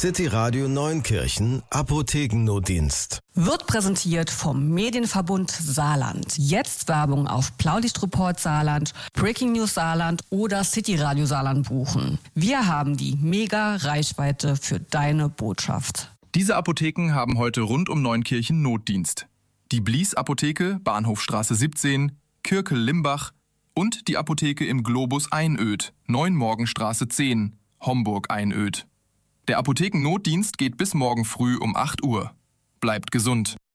City Radio Neunkirchen Apothekennotdienst. Wird präsentiert vom Medienverbund Saarland. Jetzt Werbung auf Blaulichtreport Saarland, Breaking News Saarland oder City Radio Saarland buchen. Wir haben die Mega-Reichweite für deine Botschaft. Diese Apotheken haben heute rund um Neunkirchen Notdienst. Die Blies Apotheke, Bahnhofstraße 17, Kirkel-Limbach und die Apotheke im Globus Einöd, Neunmorgenstraße 10, Homburg-Einöd. Der Apothekennotdienst geht bis morgen früh um 8 Uhr. Bleibt gesund.